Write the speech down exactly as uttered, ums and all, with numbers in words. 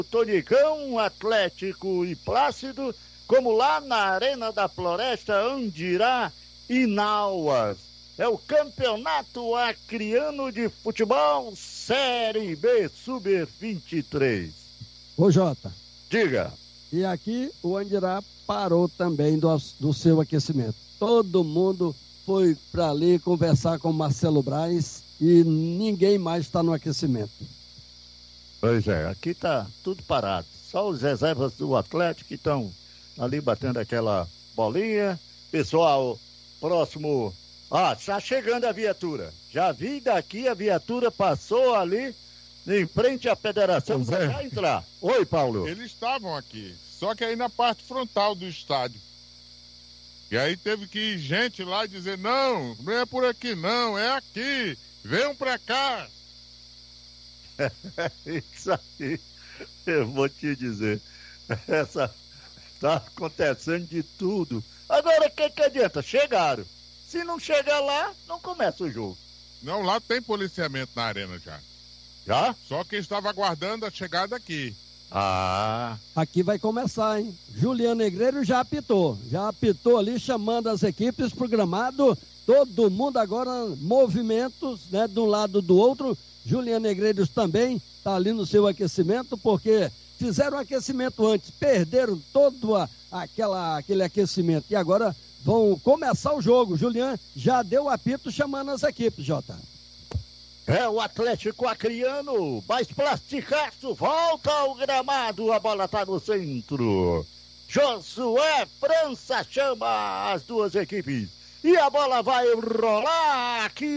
Tonicão, Atlético e Plácido, como lá na Arena da Floresta, Andirá e Nauas. É o Campeonato Acreano de Futebol Série B Sub vinte e três. Ô Jota. Diga. E aqui o Andirá parou também do, do seu aquecimento. Todo mundo foi para ali conversar com o Marcelo Braz e ninguém mais está no aquecimento. Pois é, aqui tá tudo parado. Só os reservas do Atlético que estão ali batendo aquela bolinha. Pessoal, próximo. Ah, está chegando a viatura. Já vi daqui, a viatura passou ali em frente à federação para já entrar. Oi, Paulo. Eles estavam aqui, só que aí na parte frontal do estádio. E aí teve que ir gente lá dizer, não, não é por aqui não, é aqui, venham pra cá. Isso aí, eu vou te dizer, essa tá acontecendo de tudo. Agora, o que que adianta? Chegaram. Se não chegar lá, não começa o jogo. Não, lá tem policiamento na arena já. Já? Só que estava aguardando a chegada aqui. Ah. Aqui vai começar, hein? Juliano Negreiro já apitou. Já apitou ali, chamando as equipes pro gramado. Todo mundo agora, movimentos, né? De um lado do outro. Juliano Negreiros também está ali no seu aquecimento, porque fizeram aquecimento antes, perderam todo a, aquela, aquele aquecimento e agora vão começar o jogo. Juliano já deu o apito chamando as equipes, Jota. É o Atlético Acreano, mais plasticaço, volta ao gramado, a bola está no centro. Josué França chama as duas equipes e a bola vai rolar aqui